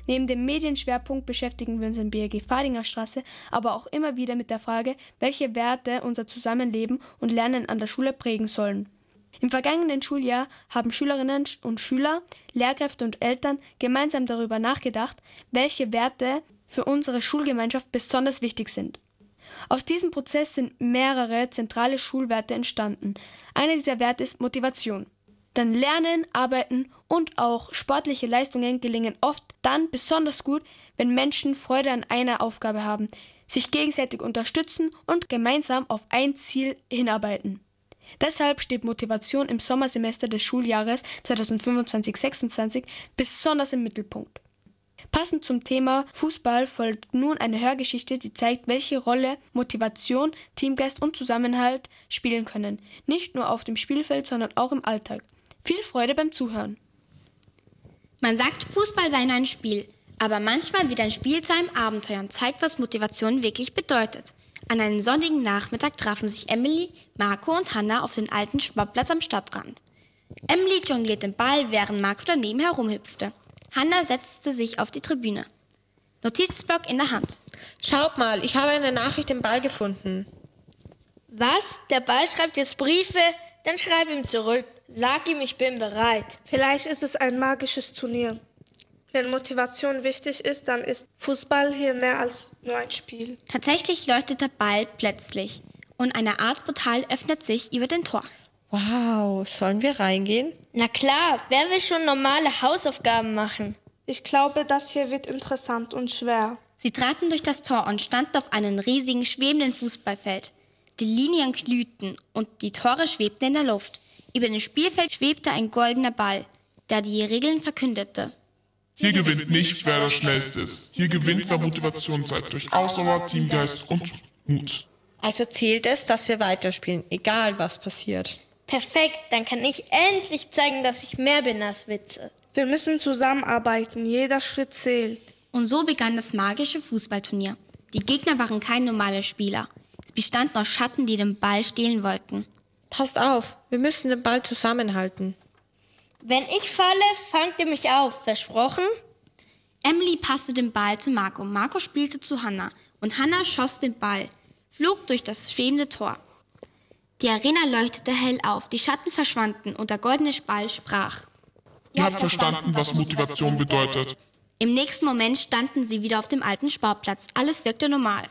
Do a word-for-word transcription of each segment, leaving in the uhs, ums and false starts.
Neben dem Medienschwerpunkt beschäftigen wir uns in B R G Fadingerstraße aber auch immer wieder mit der Frage, welche Werte unser Zusammenleben und Lernen an der Schule prägen sollen. Im vergangenen Schuljahr haben Schülerinnen und Schüler, Lehrkräfte und Eltern gemeinsam darüber nachgedacht, welche Werte für unsere Schulgemeinschaft besonders wichtig sind. Aus diesem Prozess sind mehrere zentrale Schulwerte entstanden. Einer dieser Werte ist Motivation. Denn Lernen, Arbeiten und auch sportliche Leistungen gelingen oft dann besonders gut, wenn Menschen Freude an einer Aufgabe haben, sich gegenseitig unterstützen und gemeinsam auf ein Ziel hinarbeiten. Deshalb steht Motivation im Sommersemester des Schuljahres zweitausendfünfundzwanzig sechsundzwanzig besonders im Mittelpunkt. Passend zum Thema Fußball folgt nun eine Hörgeschichte, die zeigt, welche Rolle Motivation, Teamgeist und Zusammenhalt spielen können. Nicht nur auf dem Spielfeld, sondern auch im Alltag. Viel Freude beim Zuhören. Man sagt, Fußball sei nur ein Spiel, aber manchmal wird ein Spiel zu einem Abenteuer und zeigt, was Motivation wirklich bedeutet. An einem sonnigen Nachmittag trafen sich Emily, Marco und Hannah auf den alten Sportplatz am Stadtrand. Emily jongliert den Ball, während Marco daneben herumhüpfte. Hannah setzte sich auf die Tribüne. Notizblock in der Hand. Schaut mal, ich habe eine Nachricht im Ball gefunden. Was? Der Ball schreibt jetzt Briefe? Dann schreib ihm zurück. Sag ihm, ich bin bereit. Vielleicht ist es ein magisches Turnier. Wenn Motivation wichtig ist, dann ist Fußball hier mehr als nur ein Spiel. Tatsächlich leuchtet der Ball plötzlich und eine Art Portal öffnet sich über den Tor. Wow, sollen wir reingehen? Na klar, wer will schon normale Hausaufgaben machen? Ich glaube, das hier wird interessant und schwer. Sie traten durch das Tor und standen auf einem riesigen, schwebenden Fußballfeld. Die Linien glühten und die Tore schwebten in der Luft. Über dem Spielfeld schwebte ein goldener Ball, der die Regeln verkündete. Hier gewinnt nicht, wer das Schnellste ist. Hier gewinnt, wer Motivation zeigt durch Ausdauer, Teamgeist und Mut. Also zählt es, dass wir weiterspielen, egal was passiert. Perfekt, dann kann ich endlich zeigen, dass ich mehr bin als Witze. Wir müssen zusammenarbeiten, jeder Schritt zählt. Und so begann das magische Fußballturnier. Die Gegner waren keine normale Spieler. Sie bestanden aus Schatten, die den Ball stehlen wollten. Passt auf, wir müssen den Ball zusammenhalten. Wenn ich falle, fangt ihr mich auf, versprochen? Emily passte den Ball zu Marco, Marco spielte zu Hannah und Hannah schoss den Ball, flog durch das schwebende Tor. Die Arena leuchtete hell auf, die Schatten verschwanden und der goldene Ball sprach. Ihr habt verstanden, was Motivation bedeutet. Im nächsten Moment standen sie wieder auf dem alten Sportplatz. Alles wirkte normal.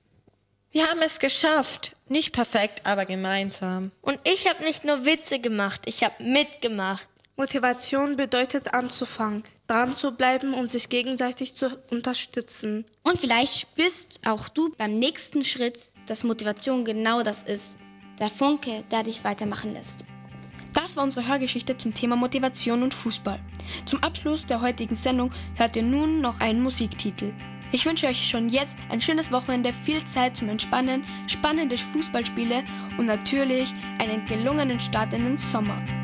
Wir haben es geschafft. Nicht perfekt, aber gemeinsam. Und ich habe nicht nur Witze gemacht, ich habe mitgemacht. Motivation bedeutet anzufangen, dran zu bleiben und sich gegenseitig zu unterstützen. Und vielleicht spürst auch du beim nächsten Schritt, dass Motivation genau das ist. Der Funke, der dich weitermachen lässt. Das war unsere Hörgeschichte zum Thema Motivation und Fußball. Zum Abschluss der heutigen Sendung hört ihr nun noch einen Musiktitel. Ich wünsche euch schon jetzt ein schönes Wochenende, viel Zeit zum Entspannen, spannende Fußballspiele und natürlich einen gelungenen Start in den Sommer.